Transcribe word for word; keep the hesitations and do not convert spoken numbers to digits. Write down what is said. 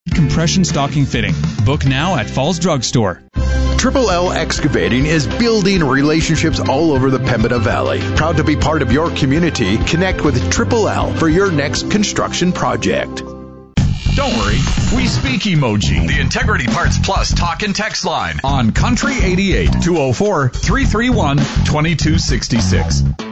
Compression stocking fitting. Book now at Falls Drug Store. Triple L Excavating is building relationships all over the Pembina Valley. Proud to be part of your community. Connect with Triple L for your next construction project. Don't worry, we speak emoji. The Integrity Parts Plus talk and text line on Country eighty-eight, two oh four, three three one, two two six six.